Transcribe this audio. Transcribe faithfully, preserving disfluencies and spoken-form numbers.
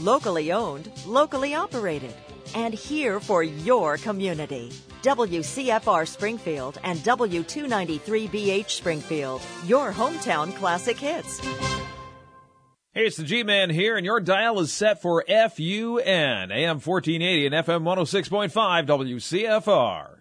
Locally owned, locally operated, and here for your community. W C F R Springfield and W two ninety-three B H Springfield, your hometown classic hits. Hey, it's the G-Man here, and your dial is set for F U N, A M fourteen eighty and F M one oh six point five W C F R.